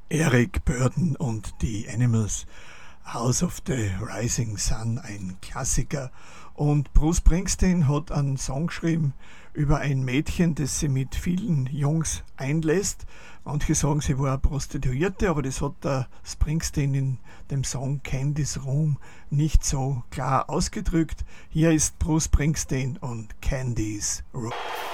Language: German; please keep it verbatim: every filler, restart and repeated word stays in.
Eric Burdon und die Animals, House of the Rising Sun, ein Klassiker. Und Bruce Springsteen hat einen Song geschrieben über ein Mädchen, das sie mit vielen Jungs einlässt. Manche sagen, sie war eine Prostituierte, aber das hat der Springsteen in dem Song Candy's Room nicht so klar ausgedrückt. Hier ist Bruce Springsteen und Candy's Room.